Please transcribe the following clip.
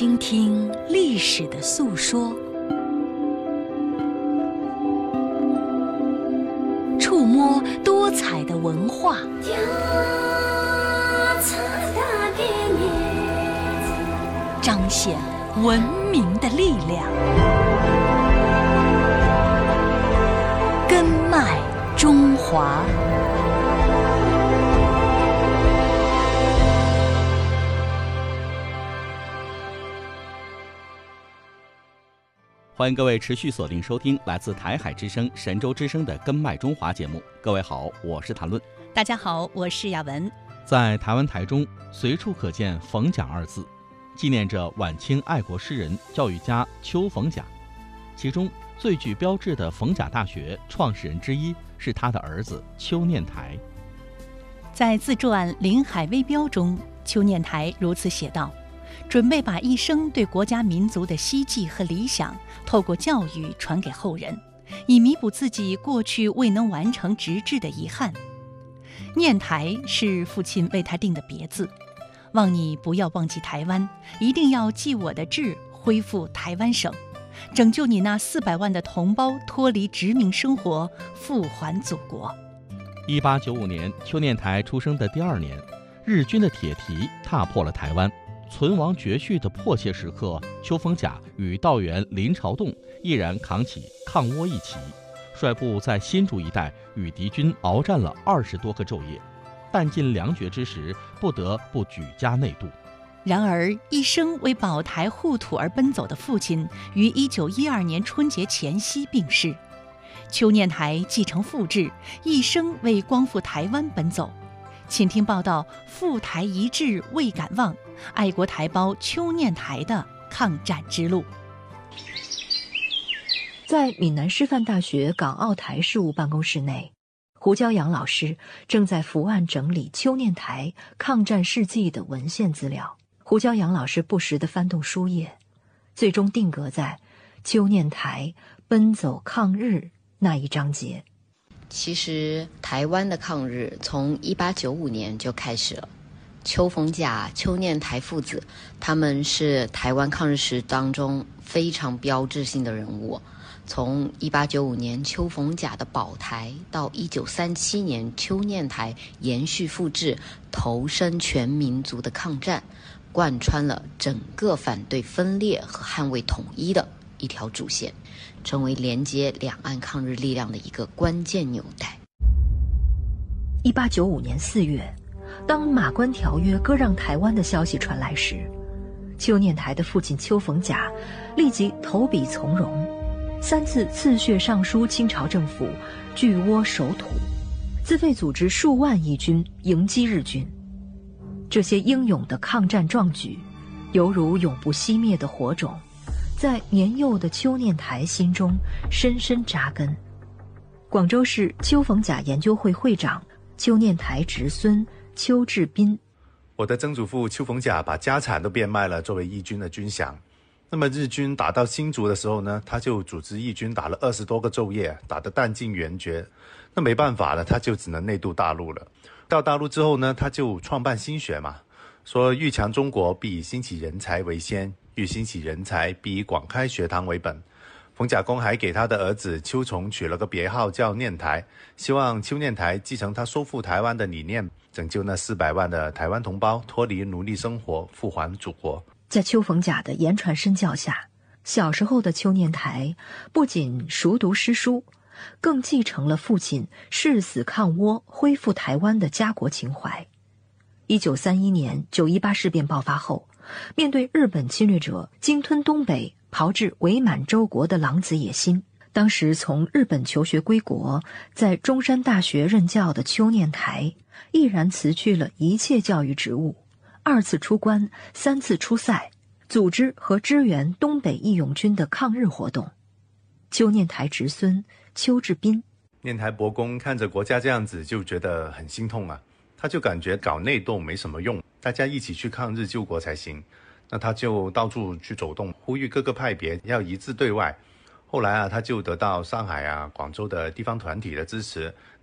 倾听历史的诉说，触摸多彩的文化，彰显文明的力量。根脉中华。 欢迎各位持续锁定收听来自台海之声、神州之声的《根脉中华》节目。各位好，我是谭论。 大家好，我是雅文。 在台湾台中，随处可见“逢甲”二字，纪念着晚清爱国诗人、教育家邱逢甲。其中最具标志的逢甲大学创始人之一是他的儿子邱念台。 在自传《临海微标》中，邱念台如此写道：准备把一生对国家民族的希冀和理想透过教育传给后人，以弥补自己过去未能完成直至的遗憾。念台是父亲为他定的别字，望你不要忘记台湾，一定要记我的志，恢复台湾省，拯救你那400万的同胞脱离殖民生活，复还祖国。 1895年，邱念台出生的第2年，日军的铁蹄踏破了台湾。存亡绝续的迫切时刻，邱逢甲与道员林朝栋毅然扛起抗倭义旗，率部在新竹一带与敌军鏖战了20多个昼夜，弹尽粮绝之时，不得不举家内渡。 然而，一生为保台护土而奔走的父亲，于1912年春节前夕病逝。邱念台继承父志，一生为光复台湾奔走。请听报道：赴台一志未敢忘，爱国台胞邱念台的抗战之路。 在闽南师范大学港澳台事务办公室内，胡椒阳老师正在伏案整理邱念台抗战事迹的文献资料。胡椒阳老师不时地翻动书页，最终定格在邱念台奔走抗日那一章节。 其实台湾的抗日从1895年就开始了。邱逢甲、邱念台父子，他们是台湾抗日史当中非常标志性的人物。从1895年邱逢甲的保台，到1937年邱念台延续父志，投身全民族的抗战，贯穿了整个反对分裂和捍卫统一的一条主线，成为连接两岸抗日力量的一个关键纽带。 1895年4月，当马关条约割让台湾的消息传来时，邱念台的父亲邱逢甲立即投笔从戎，3次刺血上书清朝政府，据倭守土，自费组织数万义军迎击日军。这些英勇的抗战壮举，犹如永不熄灭的火种，在年幼的邱念台心中深深扎根。广州市邱逢甲研究会会长、邱念台侄孙邱志斌： 我的曾祖父邱逢甲把家产都变卖了，作为义军的军饷。那么日军打到新竹的时候呢，他就组织义军打了20多个昼夜，打得弹尽援绝。那没办法了，他就只能内渡大陆了。到大陆之后呢，他就创办新学嘛，说欲强中国，必以兴起人才为先；欲兴起人才，必以广开学堂为本。冯甲公还给他的儿子邱崇取了个别号叫念台，希望邱念台继承他收复台湾的理念，拯救那400万的台湾同胞脱离奴隶生活，复还祖国。 在邱逢甲的言传身教下，小时候的邱念台不仅熟读诗书，更继承了父亲誓死抗倭、恢复台湾的家国情怀。1931年9·18事变爆发后，面对日本侵略者鲸吞东北、炮制伪满洲国的狼子野心，当时从日本求学归国，在中山大学任教的邱念台毅然辞去了一切教育职务，2次出关，3次出塞，组织和支援东北义勇军的抗日活动。邱念台侄孙邱志斌： 念台伯公看着国家这样子，就觉得很心痛啊。他就感觉搞内斗没什么用，大家一起去抗日救国才行。那他就到处去走动，呼吁各个派别要一致对外。后来他就得到上海广州的地方团体的支持，